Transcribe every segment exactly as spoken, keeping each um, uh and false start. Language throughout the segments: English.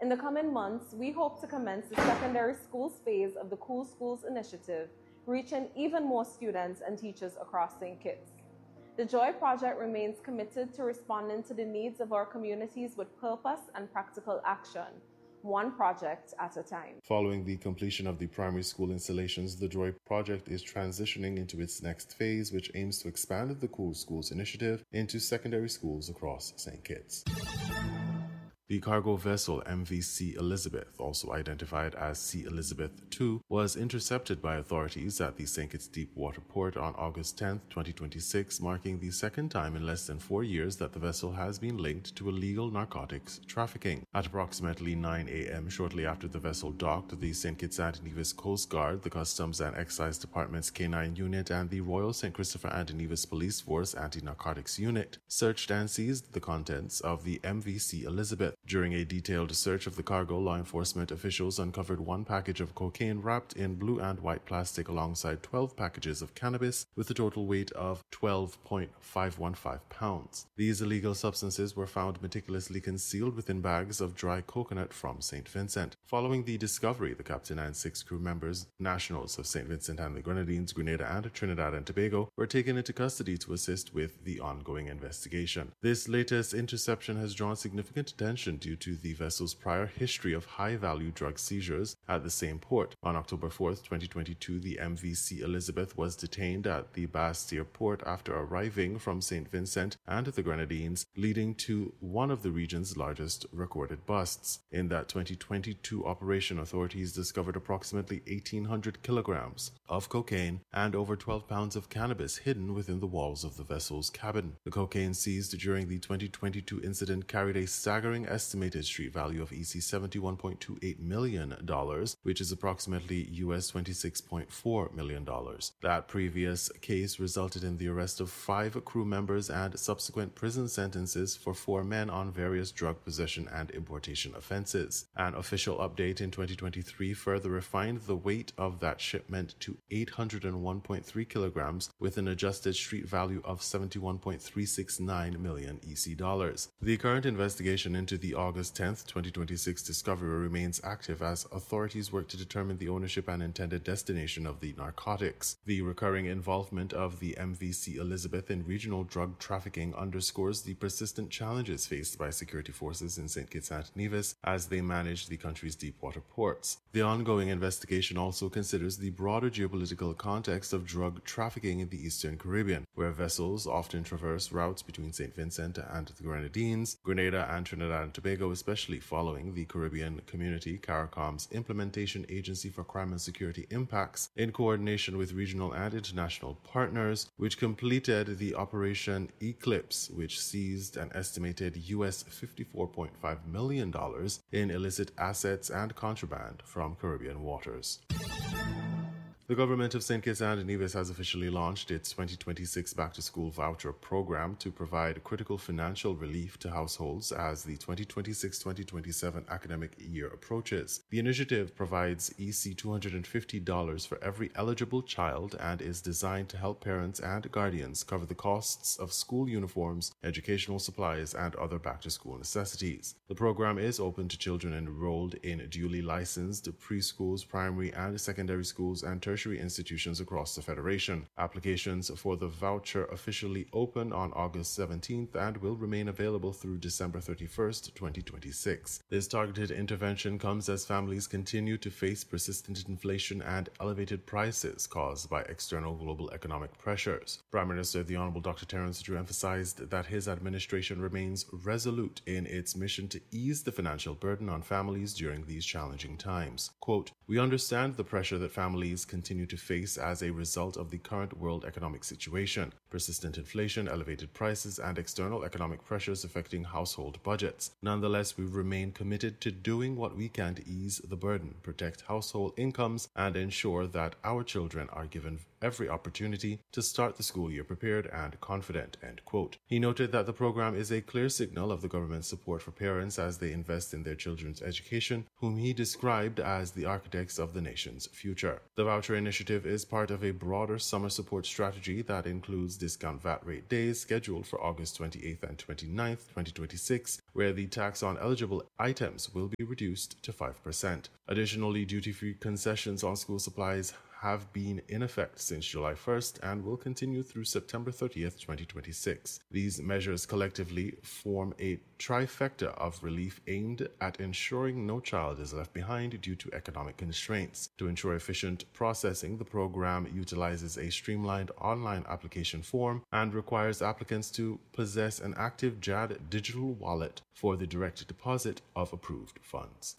In the coming months, we hope to commence the secondary schools phase of the Cool Schools initiative, reaching even more students and teachers across Saint Kitts. The Joy Project remains committed to responding to the needs of our communities with purpose and practical action, one project at a time. Following the completion of the primary school installations, the Joy Project is transitioning into its next phase, which aims to expand the Cool Schools initiative into secondary schools across Saint Kitts. The cargo vessel M V C Elizabeth, also identified as C Elizabeth two, was intercepted by authorities at the Saint Kitts Deepwater Port on August tenth, twenty twenty-six, marking the second time in less than four years that the vessel has been linked to illegal narcotics trafficking. At approximately nine a m shortly after the vessel docked, the Saint Kitts and Nevis Coast Guard, the Customs and Excise Department's K nine Unit, and the Royal Saint Christopher and Nevis Police Force Anti-Narcotics Unit searched and seized the contents of the M V C Elizabeth. During a detailed search of the cargo, law enforcement officials uncovered one package of cocaine wrapped in blue and white plastic alongside twelve packages of cannabis with a total weight of twelve point five one five pounds. These illegal substances were found meticulously concealed within bags of dry coconut from Saint Vincent. Following the discovery, the captain and six crew members, nationals of Saint Vincent and the Grenadines, Grenada and Trinidad and Tobago, were taken into custody to assist with the ongoing investigation. This latest interception has drawn significant attention due to the vessel's prior history of high-value drug seizures at the same port. On October fourth, twenty twenty-two, the M V C Elizabeth was detained at the Bastille port after arriving from Saint Vincent and the Grenadines, leading to one of the region's largest recorded busts. In that twenty twenty-two operation, authorities discovered approximately eighteen hundred kilograms of cocaine and over twelve pounds of cannabis hidden within the walls of the vessel's cabin. The cocaine seized during the twenty twenty-two incident carried a staggering estimated street value of E C seventy-one point two eight million dollars, which is approximately U S twenty-six point four million dollars. That previous case resulted in the arrest of five crew members and subsequent prison sentences for four men on various drug possession and importation offenses. An official update in twenty twenty-three further refined the weight of that shipment to eight hundred one point three kilograms with an adjusted street value of seventy-one point three six nine million E C dollars. The current investigation into the August tenth, twenty twenty-six discovery remains active as authorities work to determine the ownership and intended destination of the narcotics. The recurring involvement of the M V C Elizabeth in regional drug trafficking underscores the persistent challenges faced by security forces in Saint Kitts and Nevis as they manage the country's deepwater ports. The ongoing investigation also considers the broader geopolitical context of drug trafficking in the Eastern Caribbean, where vessels often traverse routes between Saint Vincent and the Grenadines, Grenada and Trinidad and Tobago, especially following the Caribbean Community CARICOM's Implementation Agency for Crime and Security Impacts, in coordination with regional and international partners, which completed the Operation Eclipse, which seized an estimated U S fifty-four point five million dollars in illicit assets and contraband from Caribbean waters. The government of Saint Kitts and Nevis has officially launched its twenty twenty-six Back-to-School Voucher Program to provide critical financial relief to households as the twenty twenty-six twenty twenty-seven academic year approaches. The initiative provides E C two hundred fifty dollars for every eligible child and is designed to help parents and guardians cover the costs of school uniforms, educational supplies, and other back-to-school necessities. The program is open to children enrolled in duly licensed preschools, primary and secondary schools, and tertiary tertiary institutions across the Federation. Applications for the voucher officially opened on August seventeenth and will remain available through December thirty-first, twenty twenty-six. This targeted intervention comes as families continue to face persistent inflation and elevated prices caused by external global economic pressures. Prime Minister the Honorable Doctor Terence Drew emphasized that his administration remains resolute in its mission to ease the financial burden on families during these challenging times. Quote, "We understand the pressure that families continue to face as a result of the current world economic situation, persistent inflation, elevated prices, and external economic pressures affecting household budgets. Nonetheless, we remain committed to doing what we can to ease the burden, protect household incomes, and ensure that our children are given every opportunity to start the school year prepared and confident, end quote. He noted that the program is a clear signal of the government's support for parents as they invest in their children's education, whom he described as the architects of the nation's future. The voucher initiative is part of a broader summer support strategy that includes discount V A T rate days scheduled for August twenty-eighth and twenty-ninth, twenty twenty-six, where the tax on eligible items will be reduced to five percent. Additionally, duty-free concessions on school supplies have been in effect since July first and will continue through September thirtieth, twenty twenty-six. These measures collectively form a trifecta of relief aimed at ensuring no child is left behind due to economic constraints. To ensure efficient processing, the program utilizes a streamlined online application form and requires applicants to possess an active J A D digital wallet for the direct deposit of approved funds.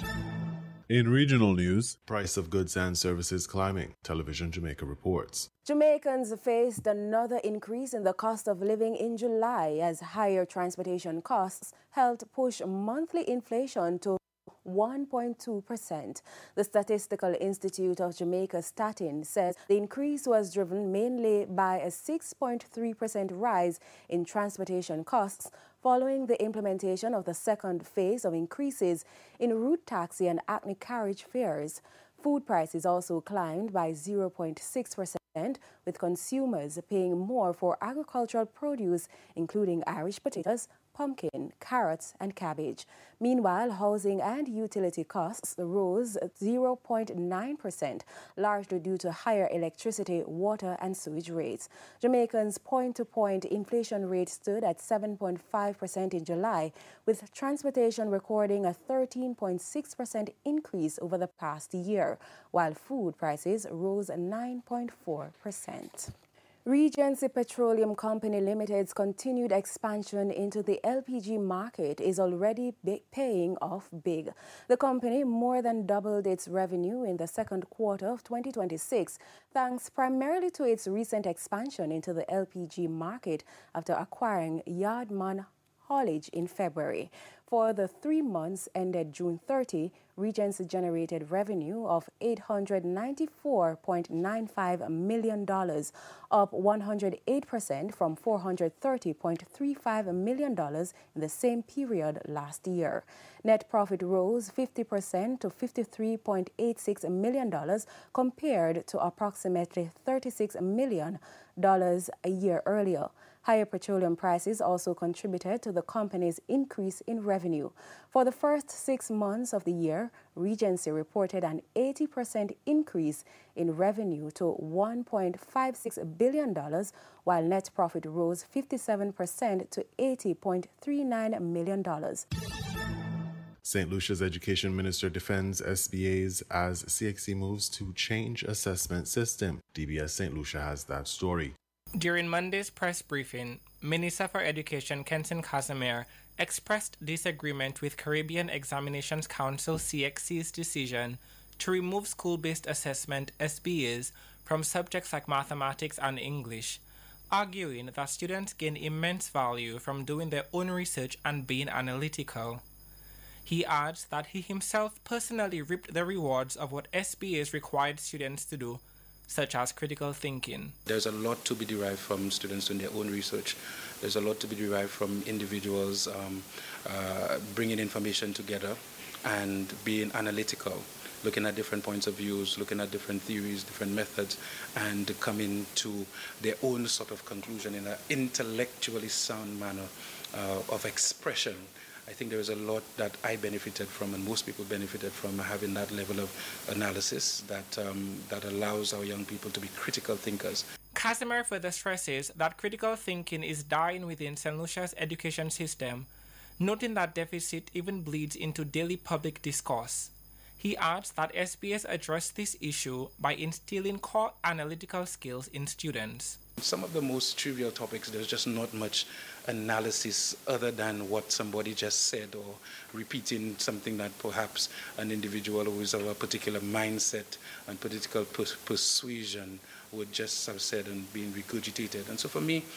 In regional news, price of goods and services climbing, Television Jamaica reports. Jamaicans faced another increase in the cost of living in July as higher transportation costs helped push monthly inflation to one point two percent. The Statistical Institute of Jamaica Statin says the increase was driven mainly by a six point three percent rise in transportation costs following the implementation of the second phase of increases in route taxi and Acme carriage fares. Food prices also climbed by zero point six percent, with consumers paying more for agricultural produce, including Irish potatoes, pumpkin, carrots, and cabbage. Meanwhile, housing and utility costs rose zero point nine percent, largely due to higher electricity, water, and sewage rates. Jamaicans' point-to-point inflation rate stood at seven point five percent in July, with transportation recording a thirteen point six percent increase over the past year, while food prices rose nine point four percent. Regency Petroleum Company Limited's continued expansion into the L P G market is already big paying off big. The company more than doubled its revenue in the second quarter of twenty twenty-six, thanks primarily to its recent expansion into the L P G market after acquiring Yardman Haulage in February. For the three months ended June thirtieth, Regency generated revenue of eight hundred ninety-four point nine five million dollars, up one hundred eight percent from four hundred thirty point three five million dollars in the same period last year. Net profit rose fifty percent to fifty-three point eight six million dollars compared to approximately thirty-six million dollars a year earlier. Higher petroleum prices also contributed to the company's increase in revenue. For the first six months of the year, Regency reported an eighty percent increase in revenue to one point five six billion dollars, while net profit rose fifty-seven percent to eighty point three nine million dollars. Saint Lucia's Education Minister defends S B As as C X C moves to change assessment system. D B S Saint Lucia has that story. During Monday's press briefing, Minister for Education Kenson Casimir expressed disagreement with Caribbean Examinations Council C X C's decision to remove school-based assessment S B As from subjects like mathematics and English, arguing that students gain immense value from doing their own research and being analytical. He adds that he himself personally reaped the rewards of what S B As required students to do, such as critical thinking. There's a lot to be derived from students doing their own research. There's a lot to be derived from individuals um, uh, bringing information together and being analytical, looking at different points of views, looking at different theories, different methods, and coming to their own sort of conclusion in an intellectually sound manner uh, of expression. I think there is a lot that I benefited from, and most people benefited from, having that level of analysis that um, that allows our young people to be critical thinkers. Casimir further stresses that critical thinking is dying within Saint Lucia's education system, noting that deficit even bleeds into daily public discourse. He adds that S B S address this issue by instilling core analytical skills in students. Some of the most trivial topics, there's just not much analysis other than what somebody just said, or repeating something that perhaps an individual who is of a particular mindset and political per- persuasion would just have said and been regurgitated. And so for me,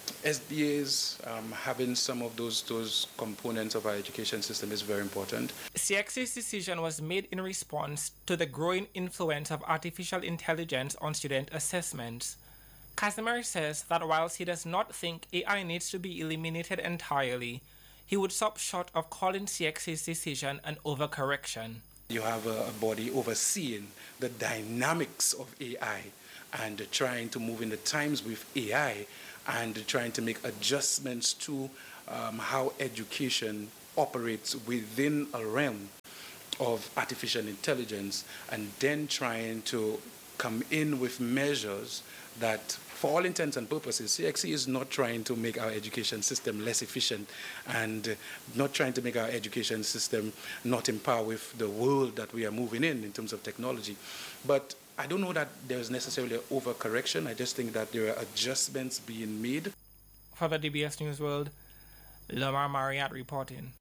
S B As, um, having some of those, those components of our education system is very important. C X C's decision was made in response to the growing influence of artificial intelligence on student assessments. Casimir says that whilst he does not think A I needs to be eliminated entirely, he would stop short of calling C X C's decision an overcorrection. You have a, a body overseeing the dynamics of A I and trying to move in the times with A I and trying to make adjustments to um, how education operates within a realm of artificial intelligence, and then trying to come in with measures that, for all intents and purposes, C X C is not trying to make our education system less efficient and not trying to make our education system not in par with the world that we are moving in in terms of technology. But I don't know that there's necessarily an overcorrection. I just think that there are adjustments being made. For the D B S News World, Lamar Marriott reporting.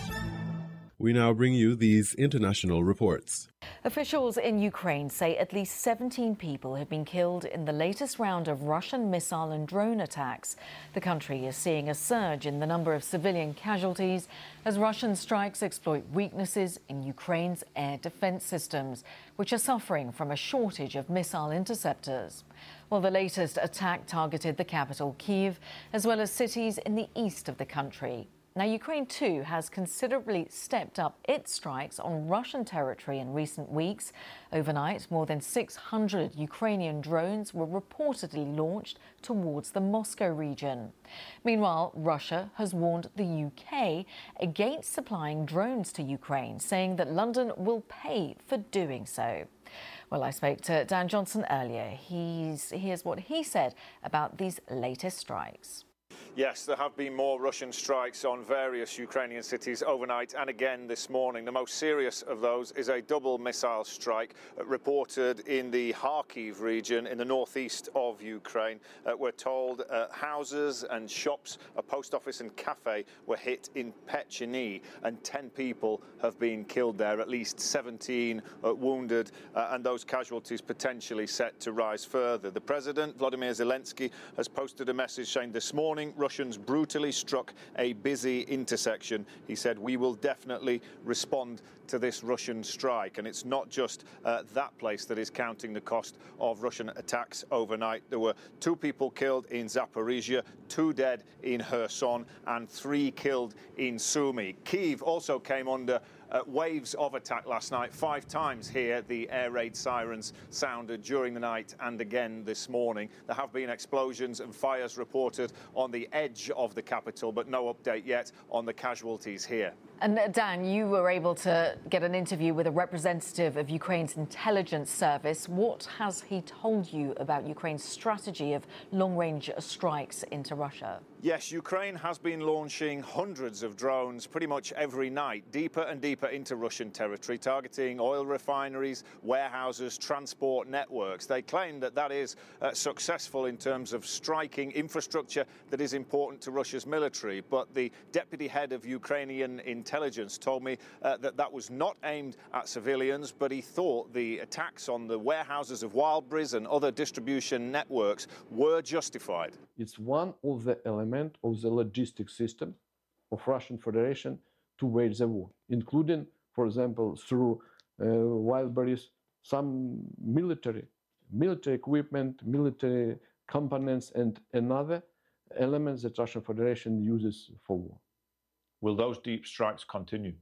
We now bring you these international reports. Officials in Ukraine say at least seventeen people have been killed in the latest round of Russian missile and drone attacks. The country is seeing a surge in the number of civilian casualties as Russian strikes exploit weaknesses in Ukraine's air defense systems, which are suffering from a shortage of missile interceptors. Well, the latest attack targeted the capital, Kyiv, as well as cities in the east of the country. Now, Ukraine, too, has considerably stepped up its strikes on Russian territory in recent weeks. Overnight, more than six hundred Ukrainian drones were reportedly launched towards the Moscow region. Meanwhile, Russia has warned the U K against supplying drones to Ukraine, saying that London will pay for doing so. Well, I spoke to Dan Johnson earlier. He's, here's what he said about these latest strikes. Yes, there have been more Russian strikes on various Ukrainian cities overnight and again this morning. The most serious of those is a double missile strike uh, reported in the Kharkiv region in the northeast of Ukraine. Uh, we're told uh, houses and shops, a post office and cafe were hit in Pecheny, and ten people have been killed there, at least seventeen uh, wounded, uh, and those casualties potentially set to rise further. The President, Volodymyr Zelensky, has posted a message saying this morning Russians brutally struck a busy intersection. He said, "We will definitely respond to this Russian strike." And it's not just uh, that place that is counting the cost of Russian attacks overnight. There were two people killed in Zaporizhia, two dead in Kherson, and three killed in Sumy. Kyiv also came under Uh, waves of attack last night. Five times here the air raid sirens sounded during the night and again this morning. There have been explosions and fires reported on the edge of the capital, but no update yet on the casualties here. And uh, Dan, you were able to get an interview with a representative of Ukraine's intelligence service. What has he told you about Ukraine's strategy of long-range strikes into Russia? Yes, Ukraine has been launching hundreds of drones pretty much every night, deeper and deeper into Russian territory, targeting oil refineries, warehouses, transport networks. They claim that that is uh, successful in terms of striking infrastructure that is important to Russia's military. But the deputy head of Ukrainian intelligence told me uh, that that was not aimed at civilians, but he thought the attacks on the warehouses of Wildberries and other distribution networks were justified. It's one of the elements of the logistics system of Russian Federation to wage the war, including, for example, through uh, Wildberries, some military, military equipment, military components, and another elements that Russian Federation uses for war. Will those deep strikes continue?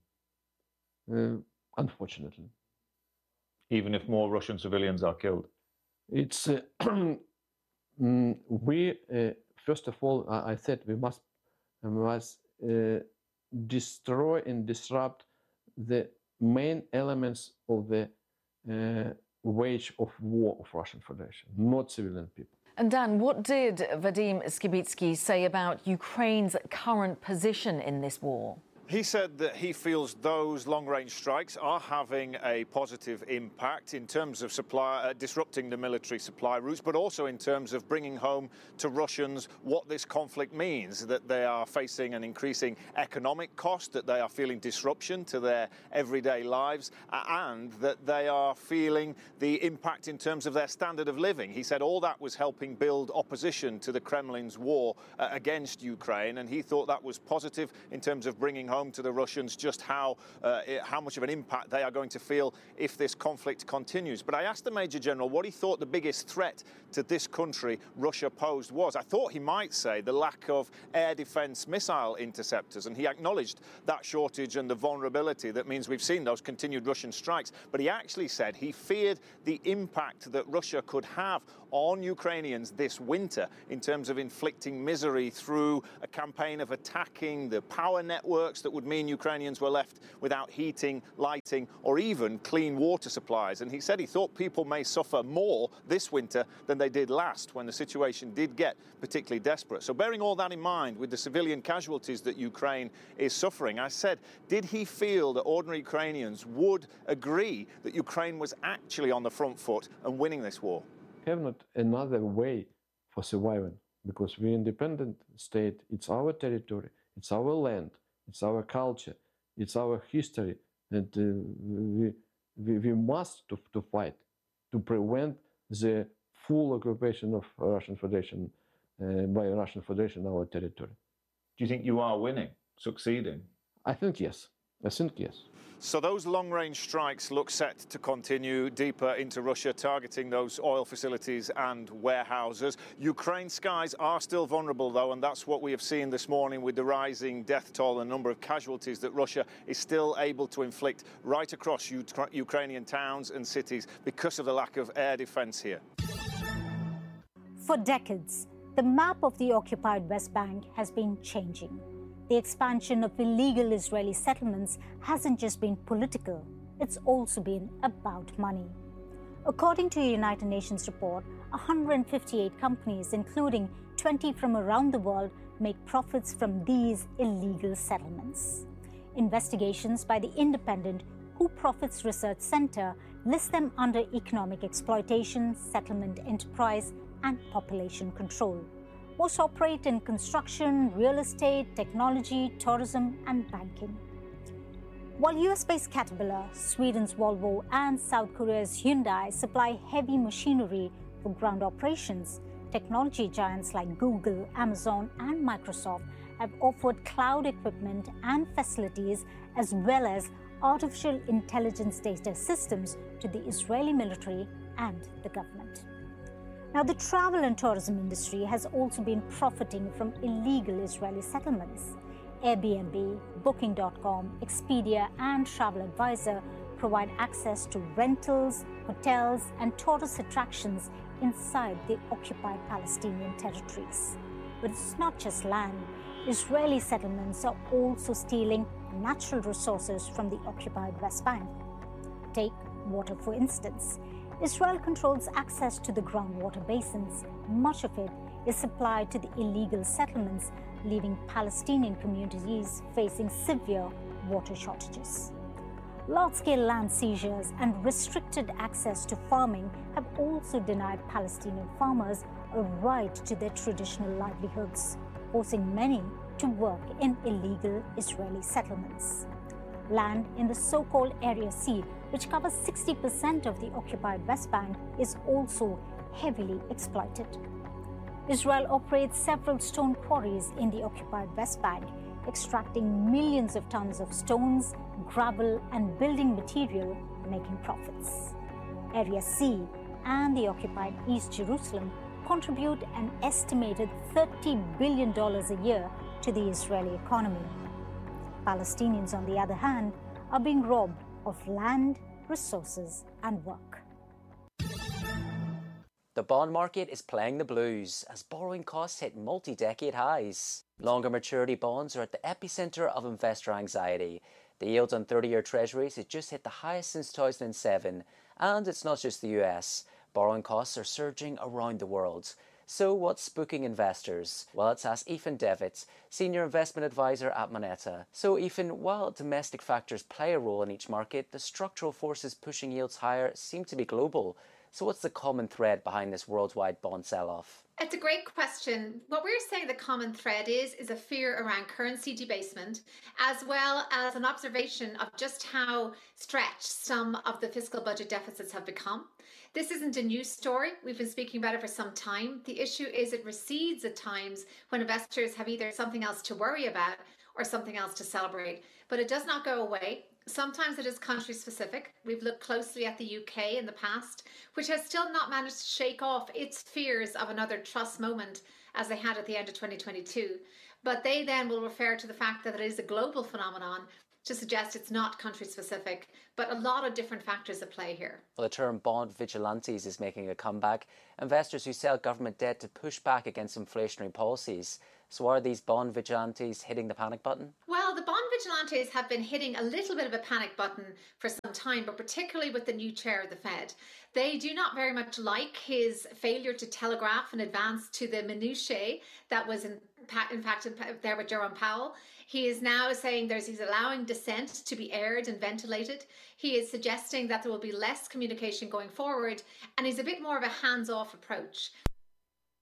Uh, unfortunately. Even if more Russian civilians are killed? It's uh, mm, we uh, first of all, I said we must must uh, destroy and disrupt the main elements of the uh, wage of war of Russian Federation, not civilian people. And Dan, what did Vadim Skibitsky say about Ukraine's current position in this war? He said that he feels those long-range strikes are having a positive impact in terms of supply, uh, disrupting the military supply routes, but also in terms of bringing home to Russians what this conflict means, that they are facing an increasing economic cost, that they are feeling disruption to their everyday lives, and that they are feeling the impact in terms of their standard of living. He said all that was helping build opposition to the Kremlin's war uh, against Ukraine, and he thought that was positive in terms of bringing home to the Russians just how uh, how much of an impact they are going to feel if this conflict continues. But I asked the Major General what he thought the biggest threat to this country Russia posed was. I thought he might say the lack of air defense missile interceptors, and he acknowledged that shortage and the vulnerability that means we've seen those continued Russian strikes. But he actually said he feared the impact that Russia could have on Ukrainians this winter in terms of inflicting misery through a campaign of attacking the power networks that would mean Ukrainians were left without heating, lighting, or even clean water supplies. And he said he thought people may suffer more this winter than they did last, when the situation did get particularly desperate. So bearing all that in mind, with the civilian casualties that Ukraine is suffering, I said, did he feel that ordinary Ukrainians would agree that Ukraine was actually on the front foot and winning this war? Have not another way for surviving, because we're independent state. It's our territory, it's our land, it's our culture, it's our history, and uh, we, we we must to, to fight to prevent the full occupation of Russian Federation uh, by Russian Federation our territory. Do you think you are winning, succeeding? I think yes. I think yes. So those long-range strikes look set to continue deeper into Russia, targeting those oil facilities and warehouses. Ukraine's skies are still vulnerable, though, and that's what we have seen this morning with the rising death toll and number of casualties that Russia is still able to inflict right across U- Ukrainian towns and cities because of the lack of air defense here. For decades, the map of the occupied West Bank has been changing. The expansion of illegal Israeli settlements hasn't just been political, it's also been about money. According to a United Nations report, one hundred fifty-eight companies, including twenty from around the world, make profits from these illegal settlements. Investigations by the independent Who Profits Research Center list them under economic exploitation, settlement enterprise, and population control. Most operate in construction, real estate, technology, tourism, and banking. While U S-based Caterpillar, Sweden's Volvo, and South Korea's Hyundai supply heavy machinery for ground operations, technology giants like Google, Amazon, and Microsoft have offered cloud equipment and facilities, as well as artificial intelligence data systems to the Israeli military and the government. Now, the travel and tourism industry has also been profiting from illegal Israeli settlements. Airbnb, Booking dot com, Expedia, and TravelAdvisor provide access to rentals, hotels, and tourist attractions inside the occupied Palestinian territories. But it's not just land. Israeli settlements are also stealing natural resources from the occupied West Bank. Take water, for instance. Israel controls access to the groundwater basins. Much of it is supplied to the illegal settlements, leaving Palestinian communities facing severe water shortages. Large-scale land seizures and restricted access to farming have also denied Palestinian farmers a right to their traditional livelihoods, forcing many to work in illegal Israeli settlements. Land in the so-called Area C, which covers sixty percent of the occupied West Bank, is also heavily exploited. Israel operates several stone quarries in the occupied West Bank, extracting millions of tons of stones, gravel, and building material, making profits. Area C and the occupied East Jerusalem contribute an estimated thirty billion dollars a year to the Israeli economy. Palestinians, on the other hand, are being robbed of land, resources, and work. The bond market is playing the blues as borrowing costs hit multi-decade highs. Longer maturity bonds are at the epicenter of investor anxiety. The yield on thirty-year treasuries has just hit the highest since two thousand seven. And it's not just the U S. Borrowing costs are surging around the world. So what's spooking investors? Well, let's ask Ethan Devitt, Senior Investment Advisor at Moneta. So Ethan, while domestic factors play a role in each market, the structural forces pushing yields higher seem to be global. So what's the common thread behind this worldwide bond sell-off? It's a great question. What we're saying the common thread is, is a fear around currency debasement, as well as an observation of just how stretched some of the fiscal budget deficits have become. This isn't a new story. We've been speaking about it for some time. The issue is it recedes at times when investors have either something else to worry about or something else to celebrate. But it does not go away. Sometimes it is country specific. We've looked closely at the U K in the past, which has still not managed to shake off its fears of another Truss moment as they had at the end of twenty twenty-two. But they then will refer to the fact that it is a global phenomenon to suggest it's not country specific, but a lot of different factors at play here. Well, the term bond vigilantes is making a comeback. Investors who sell government debt to push back against inflationary policies. So are these bond vigilantes hitting the panic button? Well, the bond vigilantes have been hitting a little bit of a panic button for some time, but particularly with the new chair of the Fed. They do not very much like his failure to telegraph in advance to the minutiae that was in, in fact there with Jerome Powell. He is now saying there's he's allowing dissent to be aired and ventilated. He is suggesting that there will be less communication going forward, and he's a bit more of a hands-off approach.